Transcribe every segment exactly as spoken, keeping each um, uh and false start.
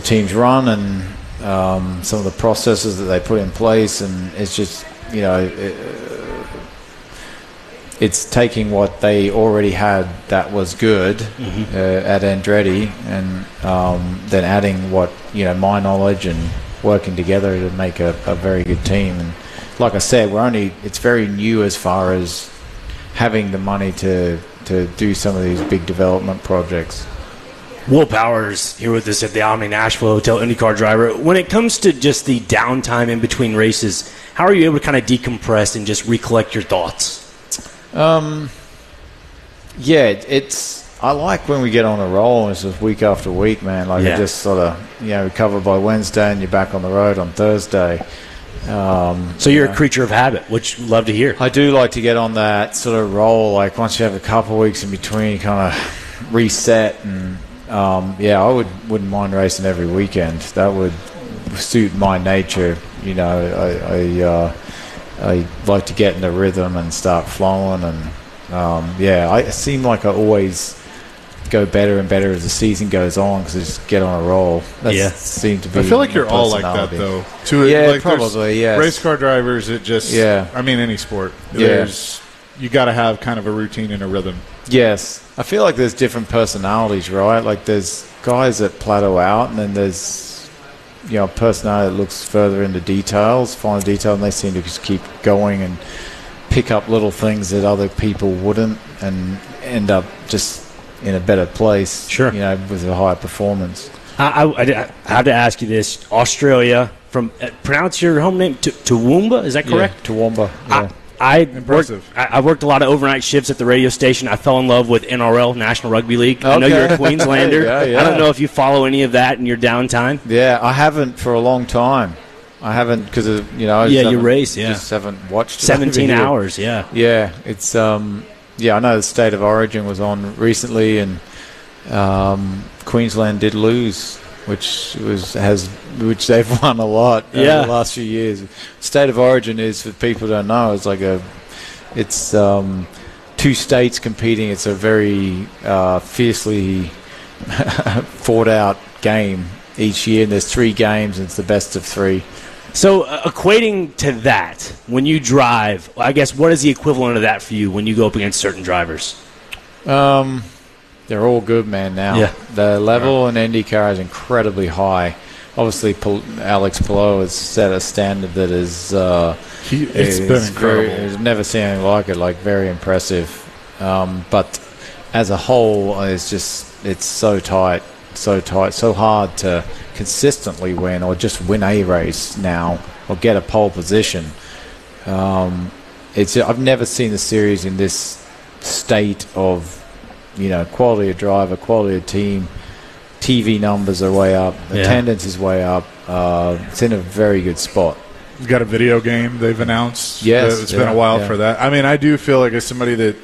teams run and um, some of the processes that they put in place, and it's just, you know, it, it's taking what they already had that was good mm-hmm. uh, at Andretti, and um, then adding what, you know, my knowledge and working together to make a, a very good team. And like I said, we're only it's very new as far as having the money to to do some of these big development projects. Will Powers here with us at the Omni Nashville Hotel, IndyCar driver. When it comes to just the downtime in between races, how are you able to kind of decompress and just recollect your thoughts? Um, yeah, it's. I like when we get on a roll, and it's just week after week, man. Like yeah. we just sort of, you know, recover by Wednesday, and you're back on the road on Thursday. Um, so you're you know, a creature of habit, which we love to hear. I do like to get on that sort of roll. Like once you have a couple of weeks in between, you kind of reset, and um, yeah, I would wouldn't mind racing every weekend. That would suit my nature. You know, I. I uh, I like to get in the rhythm and start flowing, and um, yeah, I seem like I always go better and better as the season goes on because I just get on a roll. That yeah. seems to be. I feel like you're all like that though. To yeah, like probably. Yeah, race car drivers, it just. Yeah. I mean, any sport. Yeah. There's you got to have kind of a routine and a rhythm. Yes, I feel like there's different personalities, right? Like there's guys that plateau out, and then there's, you know, personality that looks further into details, finer detail, and they seem to just keep going and pick up little things that other people wouldn't, and end up just in a better place. Sure, you know, with a higher performance. I, I, I have to ask you this: Australia, from uh, pronounce your home name, T- Toowoomba, is that correct? Yeah, Toowoomba. Yeah. I, I Impressive. Worked, I, I worked a lot of overnight shifts at the radio station. I fell in love with N R L, National Rugby League. Okay. I know you're a Queenslander. yeah, yeah. I don't know if you follow any of that in your downtime. Yeah, I haven't for a long time. I haven't because of, you know. I yeah, you race. Yeah, just haven't watched. Seventeen hours. Yeah. Yeah, it's um. Yeah, I know the State of Origin was on recently, and um, Queensland did lose, which was has which they've won a lot yeah. over the last few years. State of Origin is, for people who don't know, it's like a it's um, two states competing. It's a very uh, fiercely fought out game each year, and there's three games, and it's the best of three. So uh, equating to that, when you drive, I guess what is the equivalent of that for you when you go up against certain drivers? Um. They're all good, man, now. Yeah. The level in IndyCar is incredibly high. Obviously, Pol- Alex Palou has set a standard that is... Uh, he, it's is been incredible. Very, I've never seen anything like it, like very impressive. Um, but as a whole, it's just, it's so tight, so tight, so hard to consistently win or just win a race now or get a pole position. Um, it's I've never seen the series in this state of, you know, quality of driver, quality of team, T V numbers are way up, yeah. attendance is way up. Uh, it's in a very good spot. You've got a video game they've announced. Yes. It's yeah, been a while yeah. for that. I mean, I do feel like as somebody that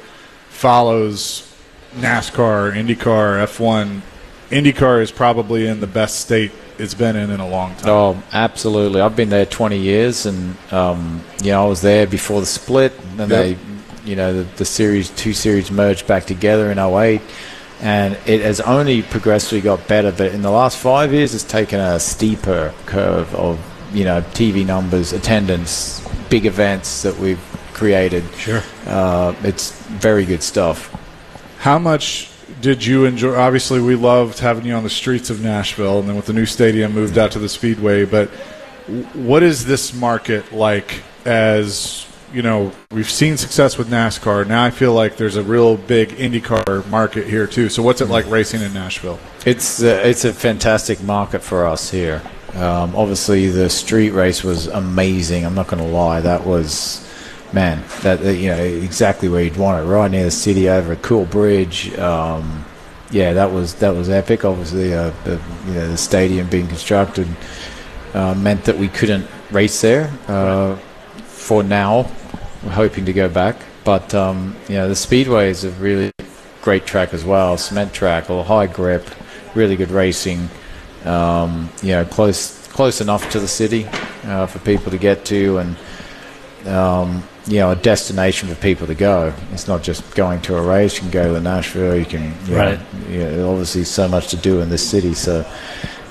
follows NASCAR, IndyCar, F one, IndyCar is probably in the best state it's been in in a long time. Oh, absolutely. I've been there twenty years, and, um, you know, I was there before the split, and yep. they... You know, the, the series, two series merged back together in oh eight, and it has only progressively got better. But in the last five years, it's taken a steeper curve of, you know, T V numbers, attendance, big events that we've created. Sure. Uh, it's very good stuff. How much did you enjoy? Obviously, we loved having you on the streets of Nashville, and then with the new stadium, moved out to the Speedway. But what is this market like as... You know, we've seen success with NASCAR. Now I feel like there's a real big IndyCar market here too. So what's it like racing in Nashville? It's uh, it's a fantastic market for us here. Um, obviously, the street race was amazing. I'm not going to lie. That was, man, that uh, you know exactly where you'd want it, right near the city, over a cool bridge. Um, yeah, that was that was epic. Obviously, uh, the you know the stadium being constructed uh, meant that we couldn't race there uh, for now. We're hoping to go back, but um, you know the Speedway is a really great track as well, cement track, or high grip, really good racing. Um, you know, close close enough to the city uh, for people to get to, and um, you know, a destination for people to go. It's not just going to a race. You can go to Nashville. You can, you right? Know, you know, obviously, so much to do in this city. So,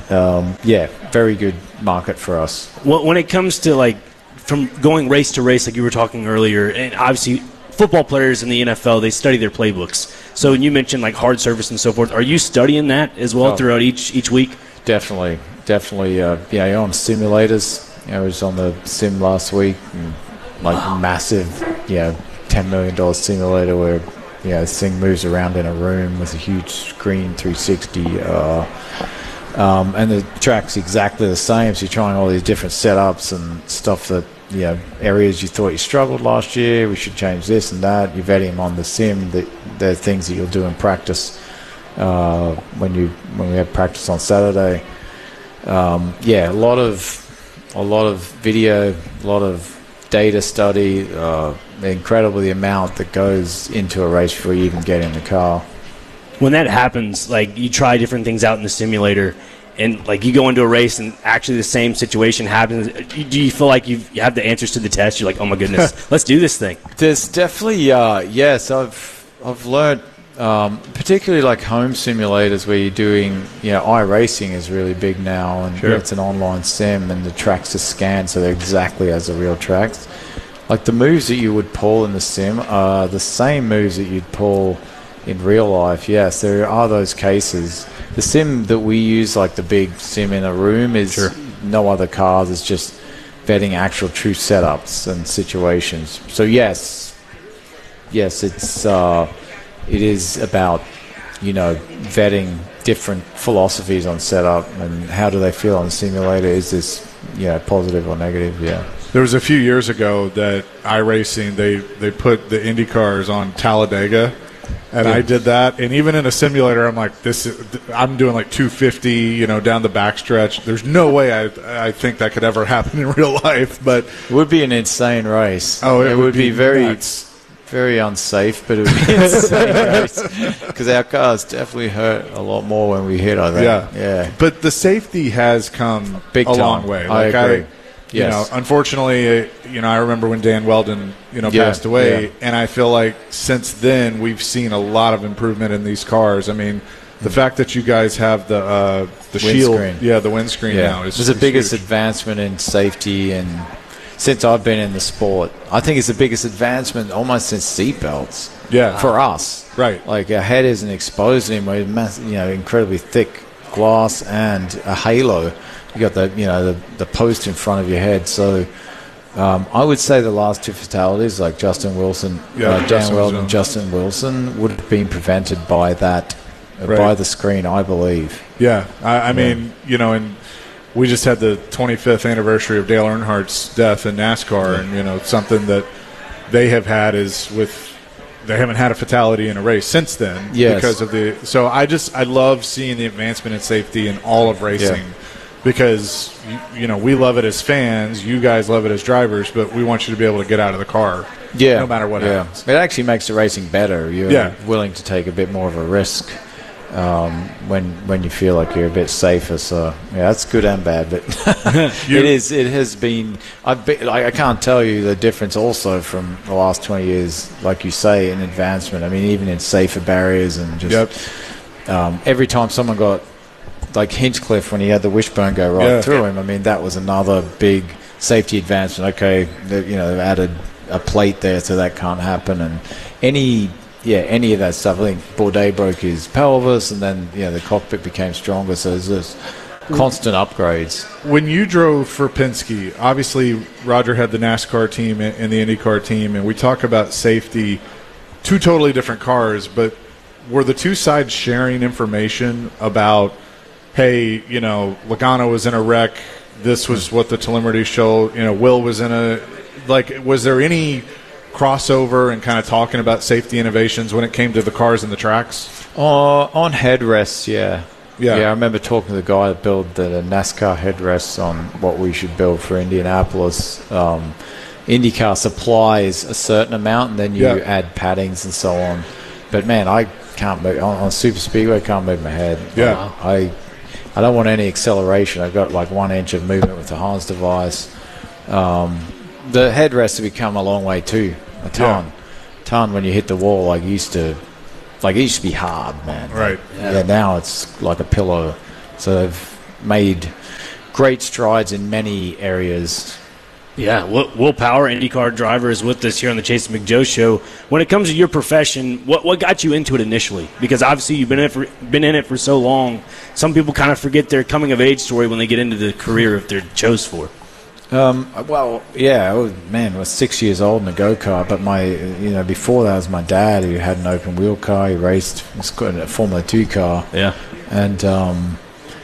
um, yeah, very good market for us. Well, when it comes to like from going race to race, like you were talking earlier, and obviously football players in the N F L, they study their playbooks. So when you mentioned like hard surface and so forth, are you studying that as well oh, throughout each each week? Definitely, definitely. Uh, yeah, you're on simulators. You know, I was on the sim last week, and like wow. a massive, you know, ten million dollars simulator where, you know, this thing moves around in a room with a huge screen, three sixty, uh, um, and the track's exactly the same. So you're trying all these different setups and stuff that, you know, areas you thought you struggled last year, we should change this and that. You're vetting them on the sim. That they're things that you'll do in practice uh, when you when we have practice on Saturday. Um, yeah, a lot of a lot of video, a lot of data study. Uh, incredible the amount that goes into a race before you even get in the car. When that happens, like you try different things out in the simulator, and like you go into a race and actually the same situation happens, do you feel like you've, you have the answers to the test? You're like, oh my goodness, let's do this thing. There's definitely, uh, yes, I've I've learned, um, particularly like home simulators where you're doing, you know, iRacing is really big now, and sure. it's an online sim, and the tracks are scanned so they're exactly as the real tracks. Like the moves that you would pull in the sim are the same moves that you'd pull in real life. Yes, there are those cases. The sim that we use, like the big sim in a room, is sure. no other cars. It's just vetting actual true setups and situations. So yes, yes, it's uh, it is about, you know, vetting different philosophies on setup and how do they feel on the simulator. Is this, you know, positive or negative? Yeah. There was a few years ago that iRacing, they, they put the Indy cars on Talladega, and yeah. I did that. And even in a simulator, I'm like, this is, I'm doing like two fifty, you know, down the backstretch. There's no way I I think that could ever happen in real life. But it would be an insane race. Oh, it, it would, would be, be very nuts. very unsafe, but it would be an insane race because our cars definitely hurt a lot more when we hit. I think. Yeah, yeah. But the safety has come Big a time. long way. Like I agree. I, You yes. know, unfortunately, you know, I remember when Dan Weldon, you know, yeah, passed away, yeah. and I feel like since then we've seen a lot of improvement in these cars. I mean, the mm. fact that you guys have the uh, the shield, screen. yeah, the windscreen yeah. now is it's the biggest huge. advancement in safety, and since I've been in the sport, I think it's the biggest advancement almost since seatbelts. Yeah, for us, right? Like our head isn't exposed anymore. Mass, you know, incredibly thick glass and a halo. You got the, you know, the, the post in front of your head. So um, I would say the last two fatalities, like Justin Wilson, yeah, uh, Dan Justin Weldon, and Justin Wilson, would have been prevented by that, uh, right. by the screen, I believe. Yeah, I, I yeah. mean, you know, and we just had the twenty-fifth anniversary of Dale Earnhardt's death in NASCAR, yeah. and you know, something that they have had is with. They haven't had a fatality in a race since then yes. because of the. So I just I love seeing the advancement in safety in all of racing. Yeah. Because, you, you know, we love it as fans, you guys love it as drivers, but we want you to be able to get out of the car yeah. no matter what yeah. happens. It actually makes the racing better. You're yeah. willing to take a bit more of a risk um, when when you feel like you're a bit safer. So, yeah, that's good and bad. But it is. It has been I've been, like, I can't tell you the difference also from the last twenty years, like you say, in advancement. I mean, even in safer barriers and just yep. um, every time someone got like Hinchcliffe when he had the wishbone go right yeah. through him. I mean, that was another big safety advancement. Okay, they, you know, they've added a plate there so that can't happen. And any, yeah, any of that stuff. I think Bourdais broke his pelvis, and then, you know, the cockpit became stronger. So there's this constant upgrades. When you drove for Penske, obviously Roger had the NASCAR team and the IndyCar team, and we talk about safety, two totally different cars, but were the two sides sharing information about, hey, you know, Logano was in a wreck. This was what the telemetry showed. You know, Will was in a – like, was there any crossover and kind of talking about safety innovations when it came to the cars and the tracks? Uh, on headrests, yeah. yeah. Yeah, I remember talking to the guy that built the NASCAR headrests on what we should build for Indianapolis. Um, IndyCar supplies a certain amount, and then you yeah. add paddings and so on. But, man, I can't move – on, on Super Speedway, I can't move my head. Yeah. I – I don't want any acceleration. I've got like one inch of movement with the Hans device. Um, the headrests have become a long way too. A ton, yeah. ton when you hit the wall. Like used to, like it used to be hard, man. Right. Yeah. yeah now it's like a pillow. So they've made great strides in many areas. Yeah, Will, Will Power, IndyCar driver, is with us here on the Jason McJoe Show. When it comes to your profession, what what got you into it initially? Because obviously you've been in it for, been in it for so long. Some people kind of forget their coming of age story when they get into the career if they're chose for. Um, well, yeah, I was, man, I was six years old in a go-kart, but my, you know, before that was my dad who had an open-wheel car. He raced a Formula two car. Yeah. And um,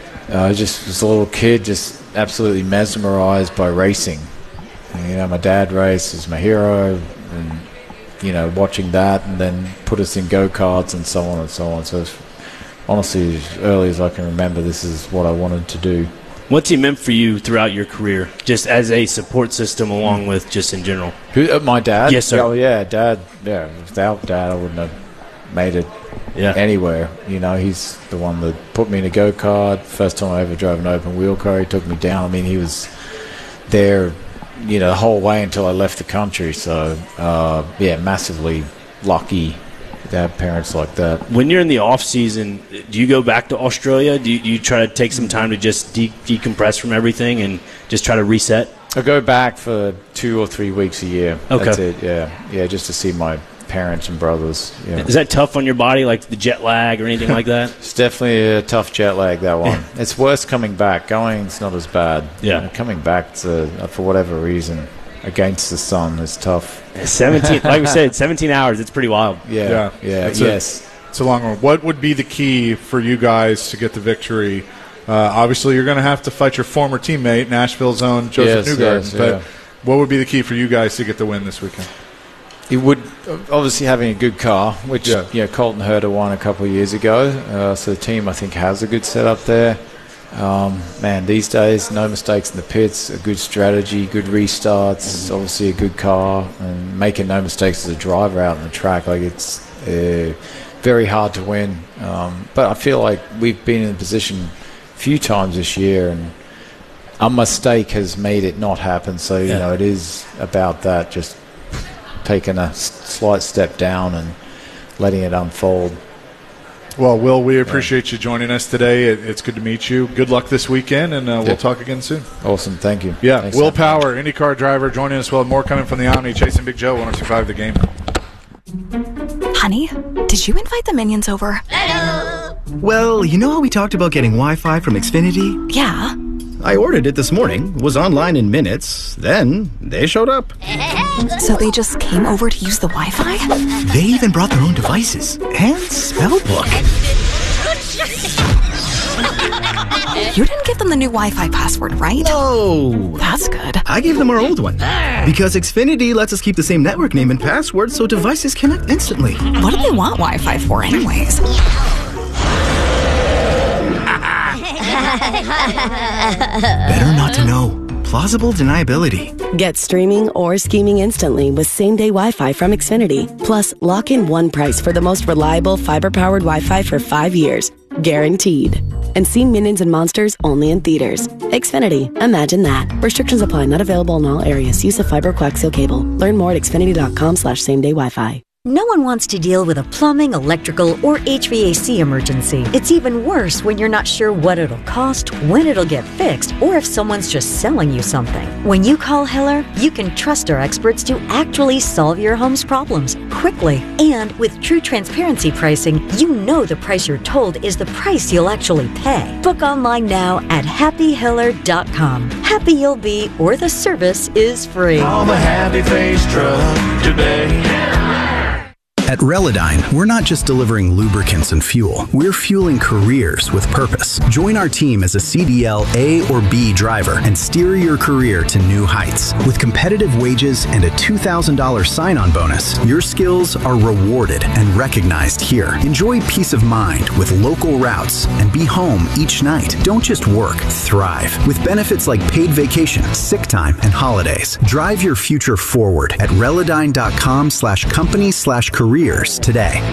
I just was a little kid, just absolutely mesmerized by racing. And, you know, my dad raced, is my hero, and, you know, watching that, and then put us in go-karts and so on and so on. So, it's, honestly, as early as I can remember, this is what I wanted to do. What's he meant for you throughout your career, just as a support system along with just in general? Who, uh, my dad? Yes, sir. Oh, yeah, Dad. Yeah, without Dad, I wouldn't have made it yeah. anywhere. You know, he's the one that put me in a go-kart. First time I ever drove an open-wheel car, he took me down. I mean, he was there, you know, the whole way until I left the country. So, uh, yeah, massively lucky to have parents like that. When you're in the off season, do you go back to Australia? Do you, do you try to take some time to just de- decompress from everything and just try to reset? I go back for two or three weeks a year. Okay. That's it, yeah. Yeah, just to see my parents and brothers. Yeah. Is that tough on your body, like the jet lag or anything like that? It's definitely a tough jet lag, that one. It's worse coming back. Going, it's not as bad. Yeah. You know, coming back, to, for whatever reason, against the sun is tough. seventeen, like we said, seventeen hours. It's pretty wild. Yeah, Yeah. yeah, It's a- yes. It's a long one. What would be the key for you guys to get the victory? Uh, obviously, you're going to have to fight your former teammate, Nashville's own Joseph Yes, Newgarden. yes, but yeah. what would be the key for you guys to get the win this weekend? It would, obviously, having a good car, which Yeah. you know, Colton Herta won a couple of years ago. Uh, so the team, I think, has a good setup there. Um, man, these days, no mistakes in the pits, a good strategy, good restarts, obviously a good car, and making no mistakes as a driver out on the track. Like, it's uh, very hard to win. Um, but I feel like we've been in a position a few times this year, and a mistake has made it not happen. So, you Yeah. know, it is about that, just taking a s- slight step down and letting it unfold. Well, Will, we appreciate you joining us today. It, it's good to meet you. Good luck this weekend, and uh, we'll Yeah. talk again soon. Awesome, thank you. Yeah, Thanks, Will Sam. Power, IndyCar driver, joining us. Well, more coming from the Omni. Chasing Big Joe, one oh two five The Game. Honey, did you invite the minions over? Well, you know how we talked about getting Wi-Fi from Xfinity? Yeah. I ordered it this morning, was online in minutes, then they showed up. So they just came over to use the Wi-Fi? They even brought their own devices and spell book. You didn't give them the new Wi-Fi password, right? No! That's good. I gave them our old one. Because Xfinity lets us keep the same network name and password so devices connect instantly. What do they want Wi-Fi for anyways? Better not to know. Plausible deniability. Get streaming or scheming instantly with same-day Wi-Fi from Xfinity. Plus, lock in one price for the most reliable fiber-powered Wi-Fi for five years. Guaranteed. And see Minions and Monsters only in theaters. Xfinity. Imagine that. Restrictions apply. Not available in all areas. Use of fiber coaxial cable. Learn more at xfinity.com slash same-day Wi-Fi. No one wants to deal with a plumbing, electrical, or H V A C emergency. It's even worse when you're not sure what it'll cost, when it'll get fixed, or if someone's just selling you something. When you call Heller, you can trust our experts to actually solve your home's problems quickly. And with true transparency pricing, you know the price you're told is the price you'll actually pay. Book online now at happy heller dot com. Happy you'll be, or the service is free. Call the Happy Face Truck today. At Relodyne, we're not just delivering lubricants and fuel. We're fueling careers with purpose. Join our team as a C D L A or B driver and steer your career to new heights. With competitive wages and a two thousand dollars sign-on bonus, your skills are rewarded and recognized here. Enjoy peace of mind with local routes and be home each night. Don't just work, thrive. With benefits like paid vacation, sick time, and holidays. Drive your future forward at Relodyne.com slash company slash careers today.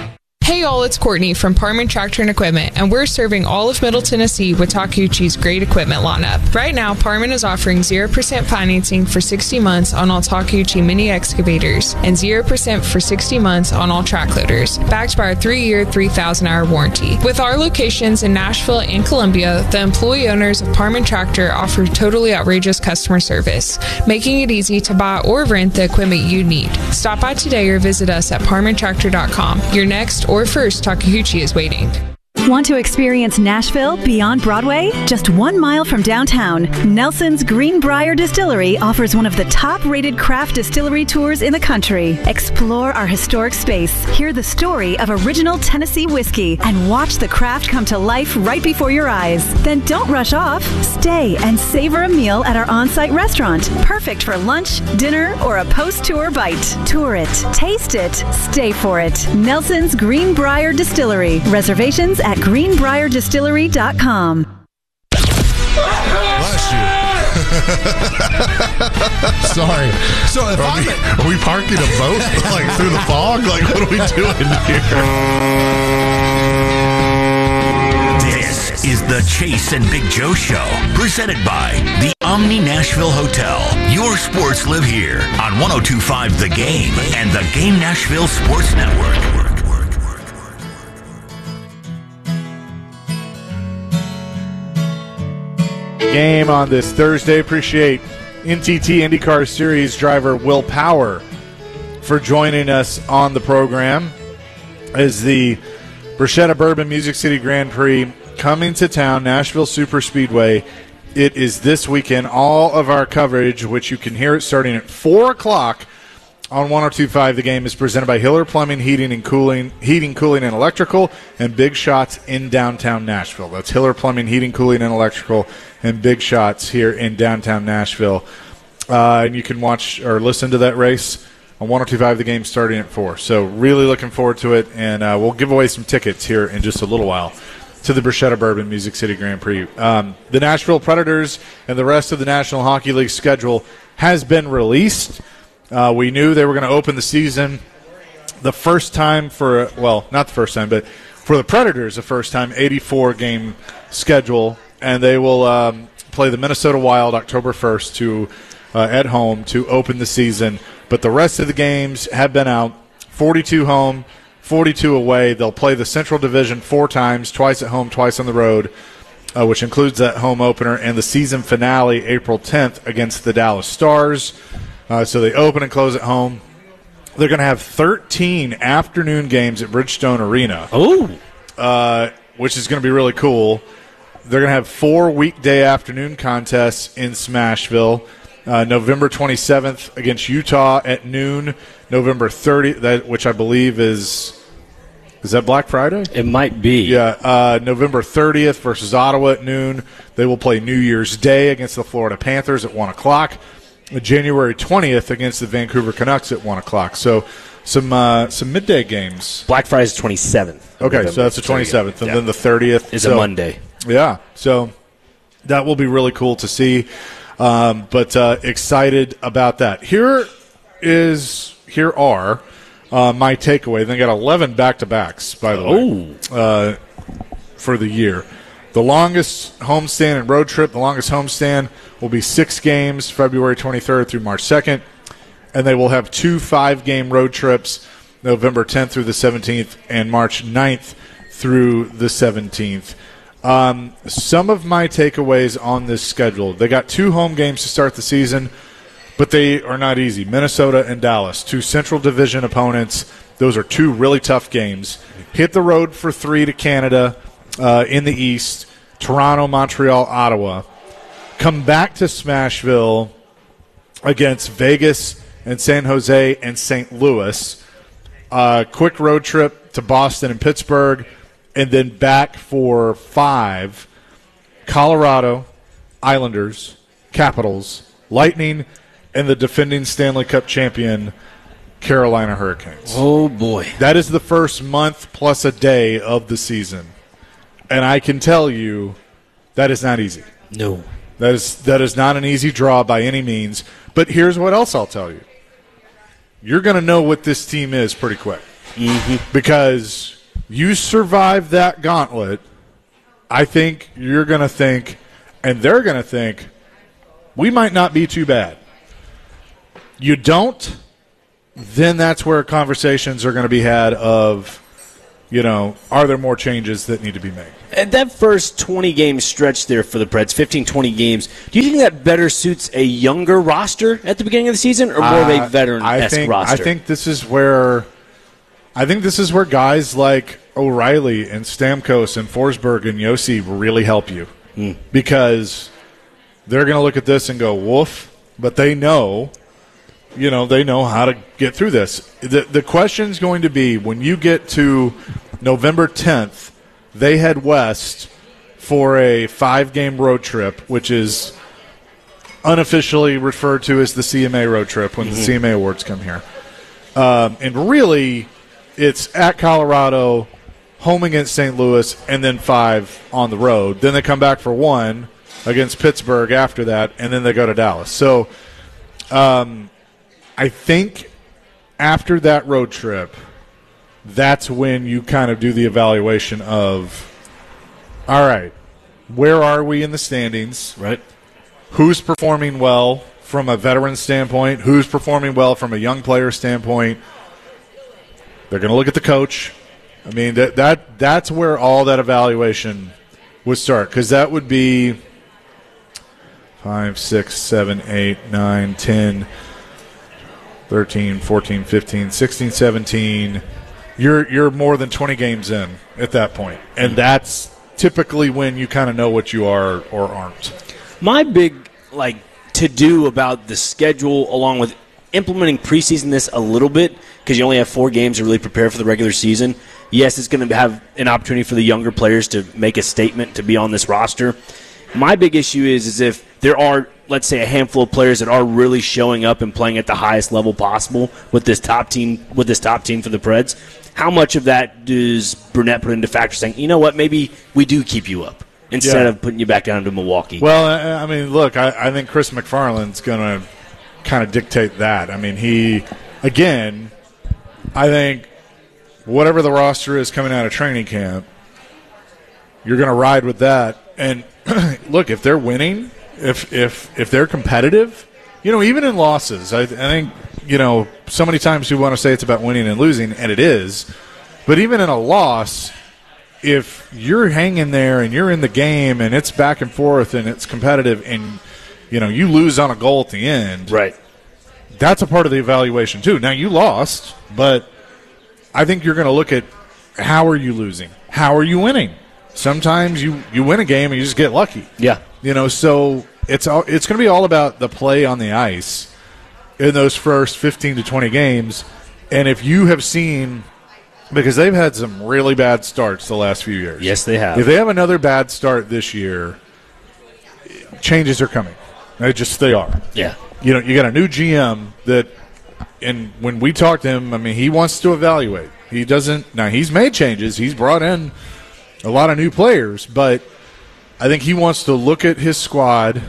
Hey all, it's Courtney from Parman Tractor and Equipment, and we're serving all of Middle Tennessee with Takeuchi's great equipment lineup. Right now, Parman is offering zero percent financing for sixty months on all Takeuchi mini excavators and zero percent for sixty months on all track loaders, backed by our three-year, three thousand hour warranty. With our locations in Nashville and Columbia, the employee owners of Parman Tractor offer totally outrageous customer service, making it easy to buy or rent the equipment you need. Stop by today or visit us at parman tractor dot com. Your next or first Takeuchi is waiting. Want to experience Nashville beyond Broadway? Just one mile from downtown, Nelson's Greenbrier Distillery offers one of the top-rated craft distillery tours in the country. Explore our historic space, hear the story of original Tennessee whiskey, and watch the craft come to life right before your eyes. Then don't rush off. Stay and savor a meal at our on-site restaurant, perfect for lunch, dinner, or a post-tour bite. Tour it, taste it, stay for it. Nelson's Greenbrier Distillery. Reservations at greenbrier distillery dot com. Bless you. Sorry. So if are, we, are we parking a boat like through the fog? Like what are we doing here? This is the Chase and Big Joe Show, presented by the Omni Nashville Hotel. Your sports live here on one oh two point five The Game and the Game Nashville Sports Network. Game on this Thursday. Appreciate N T T IndyCar Series driver Will Power for joining us on the program as the Bruschetta Bourbon Music City Grand Prix coming to town, Nashville Superspeedway. It is this weekend. All of our coverage, which you can hear it starting at four o'clock on one oh two point five The Game, is presented by Hiller Plumbing, Heating and Cooling, Heating, Cooling, and Electrical, and Big Shots in downtown Nashville. That's Hiller Plumbing, Heating, Cooling, and Electrical, and Big Shots here in downtown Nashville. Uh, and you can watch or listen to that race on one oh two point five The Game starting at four. So really looking forward to it, and uh, we'll give away some tickets here in just a little while to the Bruschetta Bourbon Music City Grand Prix. Um, the Nashville Predators and the rest of the National Hockey League schedule has been released. Uh, we knew they were going to open the season the first time for, well, not the first time, but for the Predators, the first time, eighty-four game schedule. And they will um, play the Minnesota Wild October first to uh, at home to open the season. But the rest of the games have been out, forty-two home, forty-two away. They'll play the Central Division four times, twice at home, twice on the road, uh, which includes that home opener, and the season finale April tenth against the Dallas Stars. Uh, so they open and close at home. They're going to have thirteen afternoon games at Bridgestone Arena. Oh, uh, which is going to be really cool. They're going to have four weekday afternoon contests in Smashville. Uh, November twenty-seventh against Utah at noon. November thirtieth, that, which I believe is is that Black Friday? It might be. Yeah. Uh, November thirtieth versus Ottawa at noon. They will play New Year's Day against the Florida Panthers at one o'clock. January twentieth against the Vancouver Canucks at one o'clock. So some uh, some midday games. Black Friday is twenty-seventh. Okay, so that's the twenty-seventh. And yeah. Then the thirtieth is so, a Monday. Yeah, so that will be really cool to see. Um, but uh, excited about that. Here is here are uh, my takeaway. They got eleven back-to-backs, by the oh. way, uh, for the year. The longest homestand and road trip, the longest homestand will be six games, February twenty-third through March second. And they will have two five-game road trips, November tenth through the seventeenth and March ninth through the seventeenth. Um, some of my takeaways on this schedule, they got two home games to start the season, but they are not easy. Minnesota and Dallas, two Central Division opponents. Those are two really tough games. Hit the road for three to Canada uh, in the East, Toronto, Montreal, Ottawa. Come back to Smashville against Vegas and San Jose and Saint Louis. Uh, quick road trip to Boston and Pittsburgh, and then back for five. Colorado, Islanders, Capitals, Lightning, and the defending Stanley Cup champion Carolina Hurricanes. Oh, boy. That is the first month plus a day of the season. And I can tell you that is not easy. No. That is that is not an easy draw by any means. But here's what else I'll tell you. You're going to know what this team is pretty quick. Mm-hmm. Because you survive that gauntlet, I think you're going to think, and they're going to think, we might not be too bad. You don't, then that's where conversations are going to be had of, you know, are there more changes that need to be made? And that first twenty-game stretch there for the Preds, fifteen, twenty games, do you think that better suits a younger roster at the beginning of the season or more uh, of a veteran-esque roster? I think this is where I think this is where guys like O'Reilly and Stamkos and Forsberg and Yossi really help you mm. because they're going to look at this and go, woof, but they know, you know, they know how to get through this. The, the question is going to be when you get to November tenth, they head west for a five-game road trip, which is unofficially referred to as the C M A road trip when mm-hmm. the C M A awards come here. Um, and really, it's at Colorado, home against Saint Louis, and then five on the road. Then they come back for one against Pittsburgh after that, and then they go to Dallas. So um, I think after that road trip, that's when you kind of do the evaluation of, all right, where are we in the standings? Right. Who's performing well from a veteran standpoint? Who's performing well from a young player standpoint? They're going to look at the coach. I mean, that that that's where all that evaluation would start, because that would be five, six, seven, eight, nine, ten, thirteen, fourteen, fifteen, sixteen, seventeen. You're you're more than twenty games in at that point, and that's typically when you kind of know what you are or aren't. My big like to do about the schedule, along with implementing preseason this a little bit, because you only have four games to really prepare for the regular season. Yes, it's going to have an opportunity for the younger players to make a statement to be on this roster. My big issue is, is if there are, let's say, a handful of players that are really showing up and playing at the highest level possible with this top team, with this top team for the Preds, how much of that does Brunette put into factor, saying, you know what, maybe we do keep you up instead yeah. of putting you back down to Milwaukee? Well, I mean, look, I, I think Chris McFarland's going to kind of dictate that. I mean, he, again, I think whatever the roster is coming out of training camp, you're going to ride with that. And look, if they're winning, if if if they're competitive, you know, even in losses, I, I think, you know, so many times we want to say it's about winning and losing, and it is. But even in a loss, if you're hanging there and you're in the game and it's back and forth and it's competitive and, you know, you lose on a goal at the end, right? That's a part of the evaluation too. Now, you lost, but I think you're going to look at how are you losing? How are you winning? Sometimes you, you win a game and you just get lucky. Yeah. You know, so it's all, it's going to be all about the play on the ice in those first fifteen to twenty games. And if you have seen, because they've had some really bad starts the last few years. Yes, they have. If they have another bad start this year, changes are coming. They just, they are. Yeah. You know, you got a new G M that, and when we talk to him, I mean, he wants to evaluate. He doesn't, now he's made changes. He's brought in a lot of new players, but I think he wants to look at his squad,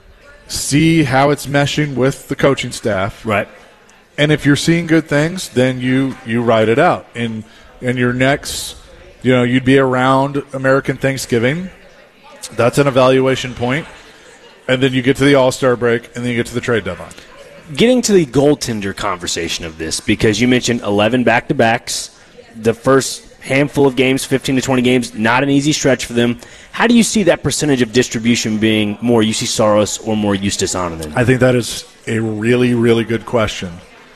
see how it's meshing with the coaching staff. Right. And if you're seeing good things, then you, you ride it out. And, and your next, you know, you'd be around American Thanksgiving. That's an evaluation point. And then you get to the All-Star break, and then you get to the trade deadline. Getting to the goaltender conversation of this, because you mentioned eleven back-to-backs, the first handful of games, fifteen to twenty games, not an easy stretch for them. How do you see that percentage of distribution being more U C Saros or more Justus Anonen? I think that is a really, really good question.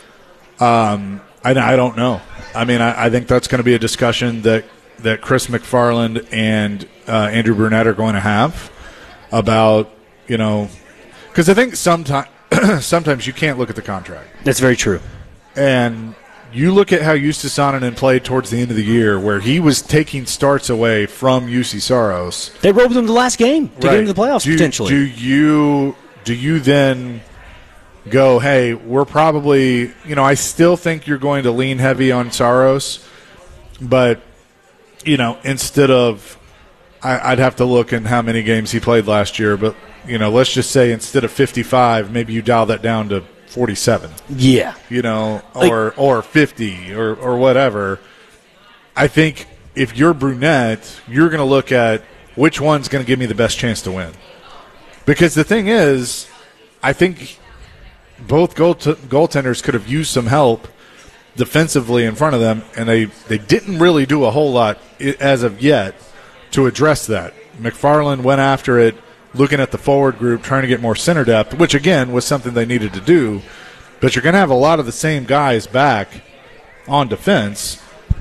Um, I, I don't know. I mean, I, I think that's going to be a discussion that, that Chris McFarland and uh, Andrew Brunette are going to have about, you know, because I think sometimes sometimes you can't look at the contract. That's very true. And you look at how Justus Anonen played towards the end of the year, where he was taking starts away from U C Saros. They rolled him the last game to right. get into the playoffs do, potentially. Do you do you then go, hey, we're probably, you know, I still think you're going to lean heavy on Saros, but, you know, instead of, I, I'd have to look in how many games he played last year, but, you know, let's just say instead of fifty-five, maybe you dial that down to forty-seven. Yeah. You know, or like, or fifty or, or whatever. I think if you're brunette, you're going to look at which one's going to give me the best chance to win. Because the thing is, I think both goal t- goaltenders could have used some help defensively in front of them, and they, they didn't really do a whole lot as of yet to address that. McFarland went after it, looking at the forward group, trying to get more center depth, which, again, was something they needed to do. But you're going to have a lot of the same guys back on defense.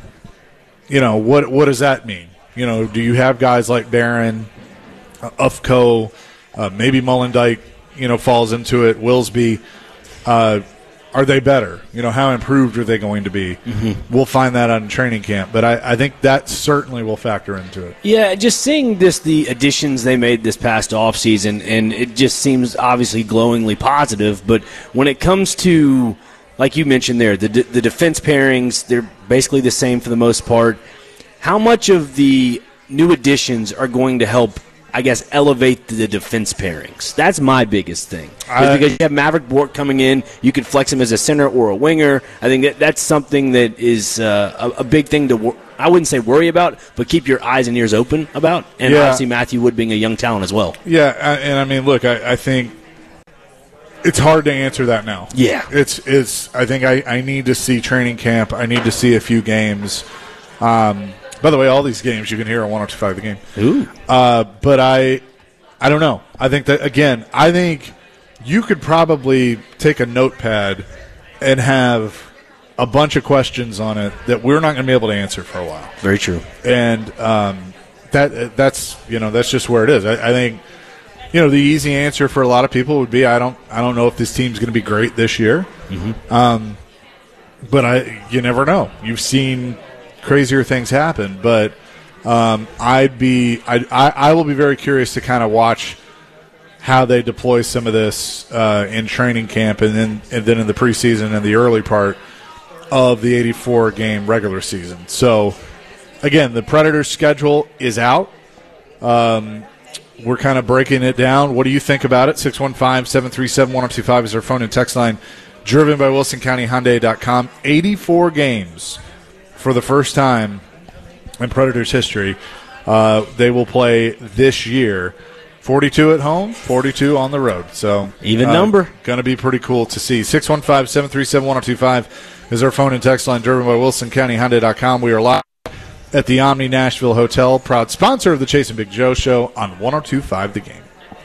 You know, what what does that mean? You know, do you have guys like Barron, uh, Ufko, uh, maybe Mullendijk, you know, falls into it, Willsby? Uh, are they better? You know, how improved are they going to be? Mm-hmm. We'll find that out in training camp, but I, I think that certainly will factor into it. Yeah, just seeing this, the additions they made this past offseason, and it just seems obviously glowingly positive, but when it comes to, like you mentioned there, the the defense pairings, they're basically the same for the most part. How much of the new additions are going to help, I guess, elevate the defense pairings? That's my biggest thing. I, because you have Maverick Bork coming in, you could flex him as a center or a winger. I think that that's something that is uh, a, a big thing to, wor- I wouldn't say worry about, but keep your eyes and ears open about. And yeah. obviously Matthew Wood being a young talent as well. Yeah, and I mean, look, I, I think it's hard to answer that now. Yeah. It's, it's. I think I, I need to see training camp. I need to see a few games. Um By the way, all these games you can hear on one oh two point five The Game. Ooh. Uh, but I I don't know. I think that, again, I think you could probably take a notepad and have a bunch of questions on it that we're not going to be able to answer for a while. Very true. And um, that that's, you know, that's just where it is. I, I think, you know, the easy answer for a lot of people would be I don't I don't know if this team's going to be great this year. Mm-hmm. Um, but I you never know. You've seen crazier things happen, but um, I'd be I, I I will be very curious to kind of watch how they deploy some of this uh, in training camp, and then and then in the preseason and the early part of the eighty-four game regular season. So again, the Predators' schedule is out. Um, we're kind of breaking it down. What do you think about it? six one five, seven three seven, one oh two five is our phone and text line. Driven by Wilson County Hyundai dot com. eighty-four games for the first time in Predators history. Uh, they will play this year. forty-two at home, forty-two on the road. So even uh, number. Going to be pretty cool to see. six one five, seven three seven, one oh two five is our phone and text line. Driven by Wilson County Hyundai dot com. We are live at the Omni Nashville Hotel, proud sponsor of the Chase and Big Joe Show on one oh two point five The Game.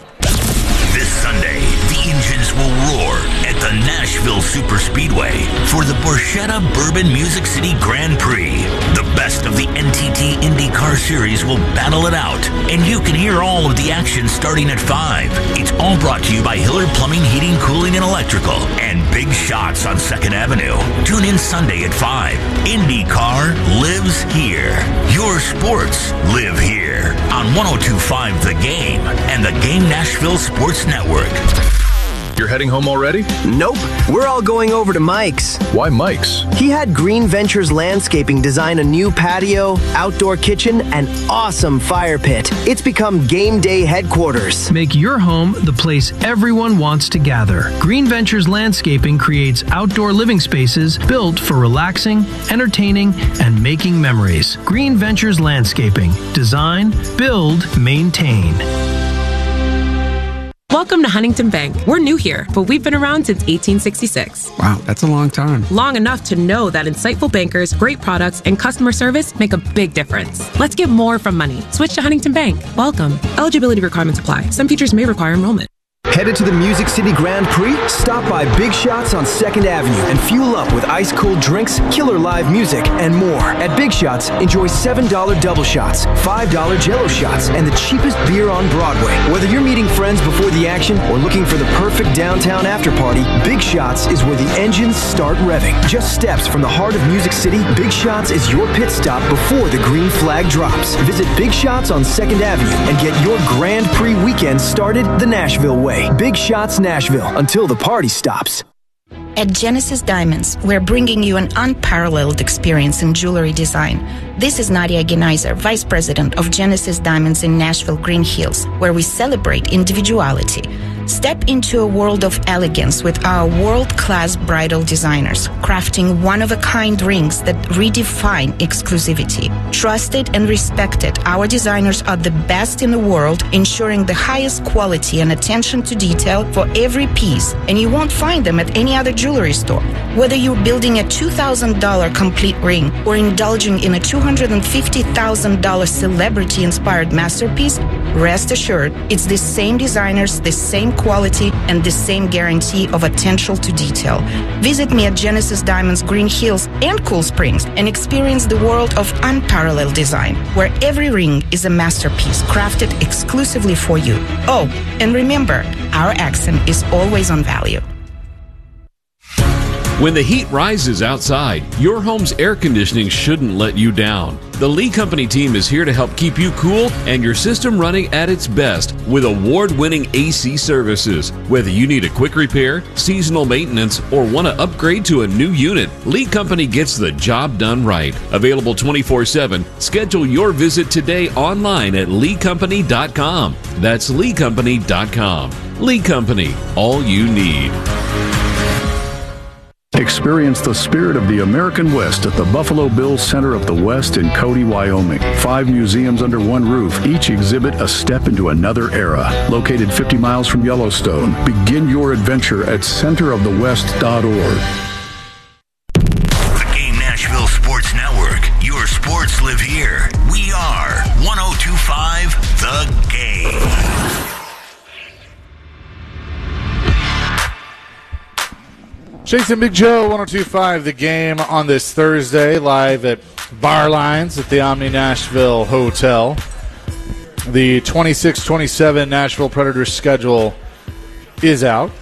This Sunday, the engines will roar at the Nashville Super Speedway for the Borchetta Bourbon Music City Grand Prix. The best of the N T T IndyCar Series will battle it out, and you can hear all of the action starting at five. It's all brought to you by Hiller Plumbing, Heating, Cooling, and Electrical, and Big Shots on second Avenue. Tune in Sunday at five. IndyCar lives here. Your sports live here on one oh two point five The Game and the Game Nashville Sports Network. You're heading home already? Nope. We're all going over to Mike's. Why Mike's? He had Green Ventures Landscaping design a new patio, outdoor kitchen, and awesome fire pit. It's become game day headquarters. Make your home the place everyone wants to gather. Green Ventures Landscaping creates outdoor living spaces built for relaxing, entertaining, and making memories. Green Ventures Landscaping. Design, build, maintain. Welcome to Huntington Bank. We're new here, but we've been around since eighteen sixty-six. Wow, that's a long time. Long enough to know that insightful bankers, great products, and customer service make a big difference. Let's get more from money. Switch to Huntington Bank. Welcome. Eligibility requirements apply. Some features may require enrollment. Headed to the Music City Grand Prix? Stop by Big Shots on second Avenue and fuel up with ice-cold drinks, killer live music, and more. At Big Shots, enjoy seven dollar double shots, five dollar Jell-O shots, and the cheapest beer on Broadway. Whether you're meeting friends before the action or looking for the perfect downtown after-party, Big Shots is where the engines start revving. Just steps from the heart of Music City, Big Shots is your pit stop before the green flag drops. Visit Big Shots on second Avenue and get your Grand Prix weekend started the Nashville way. Big Shots Nashville, until the party stops. At Genesis Diamonds, we're bringing you an unparalleled experience in jewelry design. This is Nadia Genaiser, Vice President of Genesis Diamonds in Nashville Green Hills, where we celebrate individuality. Step into a world of elegance with our world-class bridal designers, crafting one-of-a-kind rings that redefine exclusivity. Trusted and respected, our designers are the best in the world, ensuring the highest quality and attention to detail for every piece, and you won't find them at any other jewelry store. Whether you're building a two thousand dollars complete ring or indulging in a two hundred fifty thousand dollars celebrity-inspired masterpiece, rest assured, it's the same designers, the same quality, and the same guarantee of attention to detail. Visit me at Genesis Diamonds Green Hills and Cool Springs and experience the world of unparalleled design, where every ring is a masterpiece crafted exclusively for you. Oh, and remember, our accent is always on value. When the heat rises outside, your home's air conditioning shouldn't let you down. The Lee Company team is here to help keep you cool and your system running at its best with award-winning A C services. Whether you need a quick repair, seasonal maintenance, or want to upgrade to a new unit, Lee Company gets the job done right. Available twenty-four seven, schedule your visit today online at lee company dot com. That's lee company dot com. Lee Company, all you need. Experience the spirit of the American West at the Buffalo Bills Center of the West in Cody, Wyoming. Five museums under one roof, each exhibit a step into another era. Located fifty miles from Yellowstone, begin your adventure at center of the west dot org. The Game Nashville Sports Network. Your sports live here. We are one oh two point five The Game. Chase and Big Joe, one oh two point five The Game on this Thursday, live at Bar Lines at the Omni Nashville Hotel. The twenty-six twenty-seven Nashville Predators schedule is out,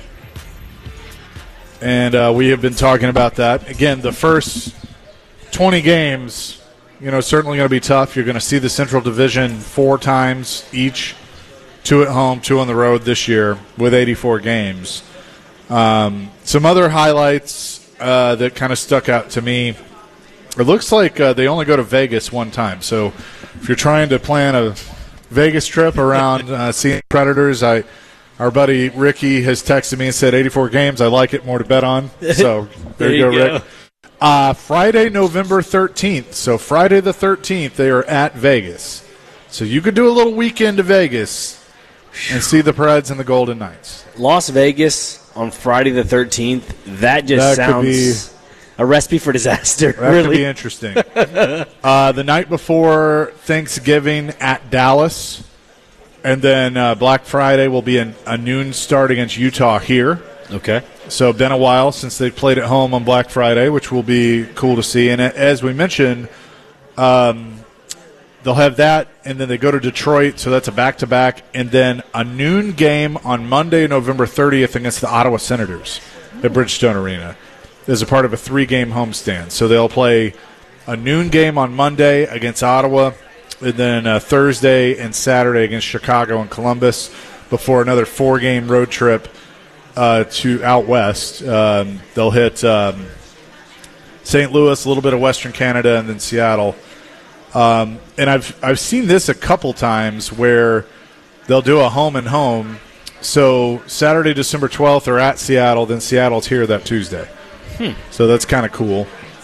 and uh, we have been talking about that. Again, the first twenty games, you know, certainly going to be tough. You're going to see the Central Division four times each, two at home, two on the road this year with eighty-four games. Um, some other highlights uh, that kind of stuck out to me. It looks like uh, they only go to Vegas one time. So if you're trying to plan a Vegas trip around uh, seeing Predators, I, our buddy Ricky has texted me and said eighty-four games. I like it, more to bet on. So there, there you go, you go. Rick. Uh, Friday, November thirteenth. So Friday the thirteenth, they are at Vegas. So you could do a little weekend to Vegas and see the Preds and the Golden Knights. Las Vegas on Friday the thirteenth. That just That could sounds be- a recipe for disaster. That really could be interesting. uh, the night before Thanksgiving at Dallas, and then uh, Black Friday will be an, a noon start against Utah here. Okay. So been a while since they played at home on Black Friday, which will be cool to see. And as we mentioned, um, they'll have that, and then they go to Detroit, so that's a back-to-back, and then a noon game on Monday, November thirtieth against the Ottawa Senators at Bridgestone Arena as a part of a three-game homestand. So they'll play a noon game on Monday against Ottawa, and then uh, Thursday and Saturday against Chicago and Columbus before another four-game road trip uh, to out west. Um, they'll hit um, Saint Louis, a little bit of Western Canada, and then Seattle. Um, and I've I've seen this a couple times where they'll do a home and home. So Saturday, December twelfth, are at Seattle. Then Seattle's here that Tuesday. Hmm. So that's kind of cool.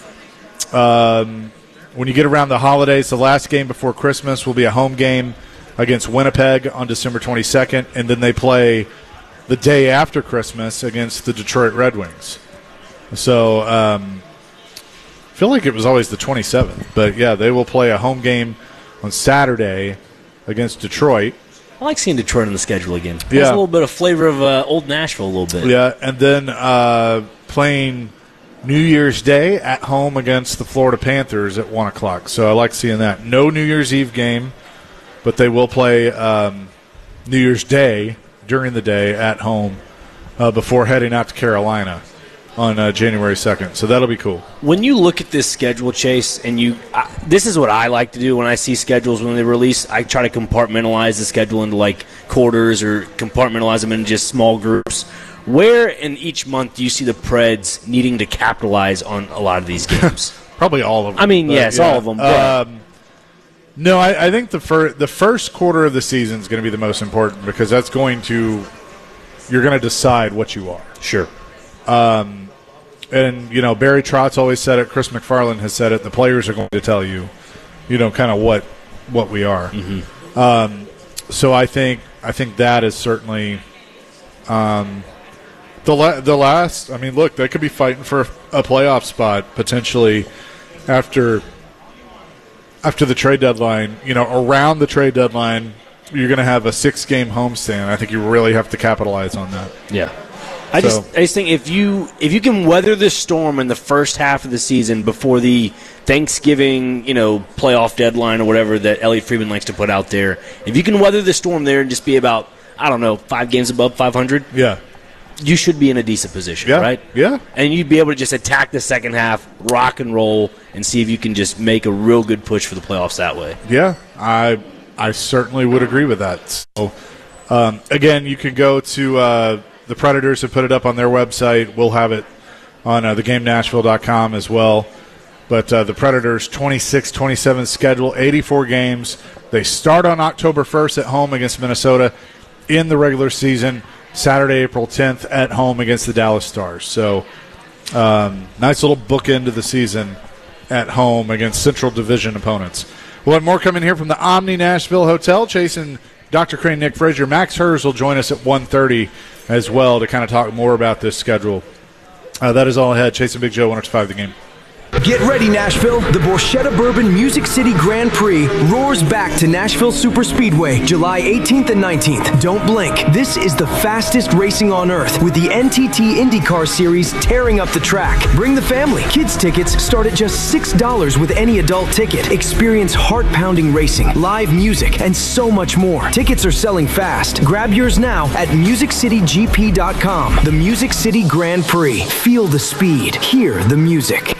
Um, when you get around the holidays, the last game before Christmas will be a home game against Winnipeg on December twenty-second, and then they play the day after Christmas against the Detroit Red Wings. So. Um, I feel like it was always the twenty-seventh, but yeah, they will play a home game on Saturday against Detroit. I like seeing Detroit on the schedule again. It Yeah. has a little bit of flavor of uh, old Nashville a little bit. Yeah, and then uh, playing New Year's Day at home against the Florida Panthers at one o'clock. So I like seeing that. No New Year's Eve game, but they will play um, New Year's Day during the day at home uh, before heading out to Carolina on uh, January second. So that'll be cool. When you look at this schedule, Chase, and you, I, this is what I like to do when I see schedules when they release. I try to compartmentalize the schedule into like quarters or compartmentalize them into just small groups. Where in each month do you see the Preds needing to capitalize on a lot of these games? Probably all of them. I mean, but, yes, yeah. all of them. But Um, no, I, I think the, fir- the first quarter of the season is going to be the most important because that's going to you're going to decide what you are. Sure. Um, and, you know, Barry Trotz always said it. Chris McFarland has said it. The players are going to tell you, you know, kind of what what we are. Mm-hmm. Um, so I think I think that is certainly um, the la- the last. I mean, look, they could be fighting for a playoff spot potentially after after the trade deadline. You know, around the trade deadline, you're going to have a six-game homestand. I think you really have to capitalize on that. Yeah. I So- just I just think if you if you can weather the storm in the first half of the season before the Thanksgiving, you know, playoff deadline or whatever that Elliot Friedman likes to put out there, if you can weather the storm there and just be about, I don't know, five games above five hundred, yeah, you should be in a decent position, Yeah, right? yeah. And you'd be able to just attack the second half, rock and roll, and see if you can just make a real good push for the playoffs that way. Yeah, I I certainly would agree with that. So, um, again, you can go to uh, the Predators have put it up on their website. We'll have it on uh, the game nashville dot com as well. But uh, the Predators' twenty-six twenty-seven schedule, eighty-four games. They start on October first at home against Minnesota in the regular season. Saturday, April tenth at home against the Dallas Stars. So, um, nice little bookend to the season at home against Central Division opponents. We'll have more coming here from the Omni Nashville Hotel. Chasing Doctor Crane, Nick Frazier. Max Hers will join us at one thirty as well to kind of talk more about this schedule. Uh, that is all ahead. Chasing Big Joe, one oh two five The Game. Get ready, Nashville. The Borchetta Bourbon Music City Grand Prix roars back to Nashville Superspeedway July eighteenth and nineteenth. Don't blink. This is the fastest racing on earth with the N T T IndyCar Series tearing up the track. Bring the family. Kids tickets start at just six dollars with any adult ticket. Experience heart-pounding racing, live music, and so much more. Tickets are selling fast. Grab yours now at music city g p dot com. The Music City Grand Prix. Feel the speed. Hear the music.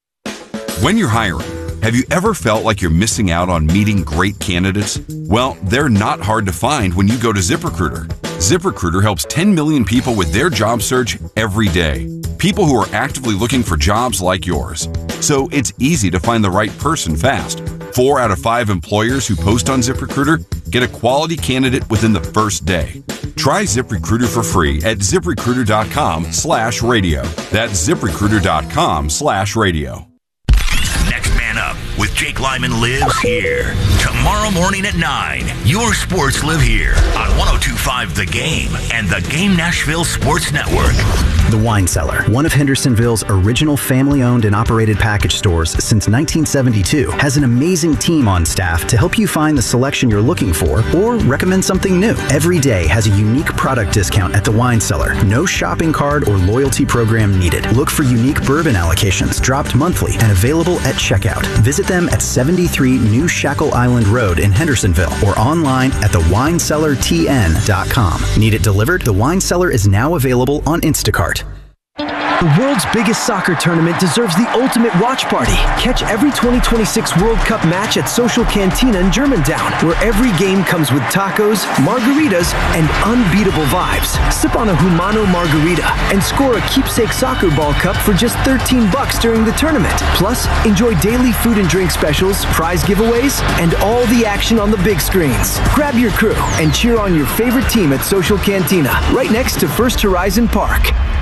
When you're hiring, have you ever felt like you're missing out on meeting great candidates? Well, they're not hard to find when you go to ZipRecruiter. ZipRecruiter helps ten million people with their job search every day. People who are actively looking for jobs like yours. So it's easy to find the right person fast. Four out of five employers who post on ZipRecruiter get a quality candidate within the first day. Try ZipRecruiter for free at ZipRecruiter.com slash radio. That's ZipRecruiter.com slash radio. Next Man Up with Jake Lyman lives here. Tomorrow morning at nine, your sports live here on one oh two point five The Game and the Game Nashville Sports Network. The Wine Cellar, one of Hendersonville's original family-owned and operated package stores since nineteen seventy-two, has an amazing team on staff to help you find the selection you're looking for or recommend something new. Every day has a unique product discount at The Wine Cellar. No shopping card or loyalty program needed. Look for unique bourbon allocations dropped monthly and available at checkout. Visit them at seventy-three New Shackle Island Road in Hendersonville or online at the wine cellar t n dot com. Need it delivered? The Wine Cellar is now available on Instacart. The world's biggest soccer tournament deserves the ultimate watch party. Catch every twenty twenty-six World Cup match at Social Cantina in Germantown, where every game comes with tacos, margaritas, and unbeatable vibes. Sip on a Humano margarita and score a keepsake soccer ball cup for just thirteen bucks during the tournament. Plus, enjoy daily food and drink specials, prize giveaways, and all the action on the big screens. Grab your crew and cheer on your favorite team at Social Cantina, right next to First Horizon Park.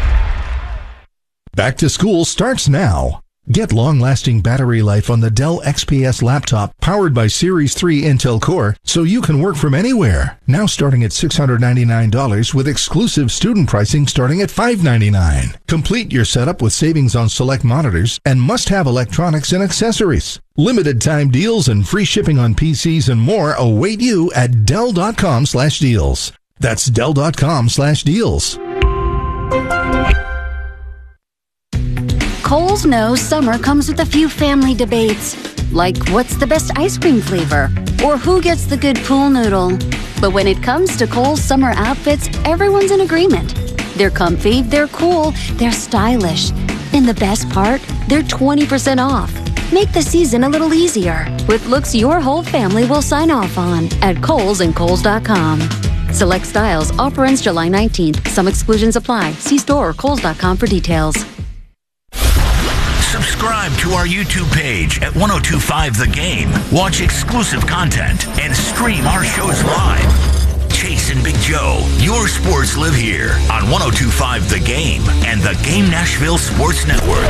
Back to school starts now. Get long-lasting battery life on the Dell X P S laptop powered by Series three Intel Core so you can work from anywhere. Now starting at six hundred ninety-nine dollars with exclusive student pricing starting at five hundred ninety-nine dollars. Complete your setup with savings on select monitors and must-have electronics and accessories. Limited time deals and free shipping on P Cs and more await you at Dell.com slash deals. That's Dell.com slash deals. Kohl's knows summer comes with a few family debates, like what's the best ice cream flavor, or who gets the good pool noodle. But when it comes to Kohl's summer outfits, everyone's in agreement. They're comfy, they're cool, they're stylish. And the best part, they're twenty percent off. Make the season a little easier with looks your whole family will sign off on at Kohl's and Kohl's dot com. Select styles, offer ends July nineteenth. Some exclusions apply. See store or Kohl's dot com for details. Subscribe to our YouTube page at one oh two point five The Game. Watch exclusive content and stream our shows live. Chase Chase and Big Joe. Your sports live here on one oh two point five The Game and the Game Nashville Sports Network.